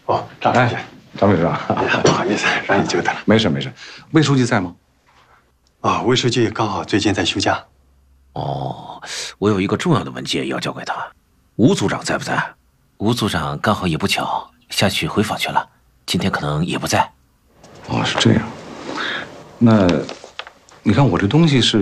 哦，张书记， 张秘书长， 不好意思，让你久等了。 没事没事。魏书记在吗？ 啊，魏书记刚好最近在休假。 哦，我有一个重要的文件要交给他。吴组长在不在？吴组长刚好也不巧下去回访去了，今天可能也不在。 哦，是这样。那，你看我这东西是。